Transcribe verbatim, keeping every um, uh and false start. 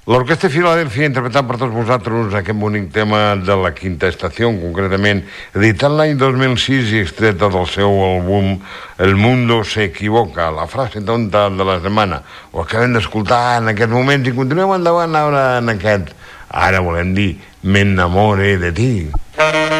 L'Orquestra Filadèlfia, interpretant per tots vosaltres aquest bonic tema de la Quinta Estació, concretament editat l'any dos mil sis i extreta del seu àlbum El mundo se equivoca, la frase tonta de la setmana. Ho acabem d'escoltar en aquests moments i continuem endavant ara en aquest, ara volem dir, m'enamore de ti.